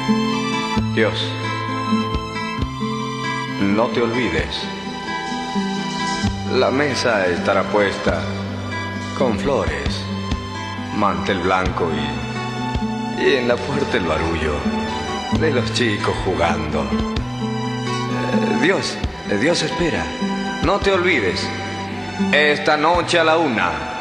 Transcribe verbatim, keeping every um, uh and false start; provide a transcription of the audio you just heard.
Dios, no te olvides. La mesa estará puesta con flores, mantel blanco y, y en la puerta el barullo de los chicos jugando. Eh, Dios, Dios espera. No te olvides. Esta noche a la una.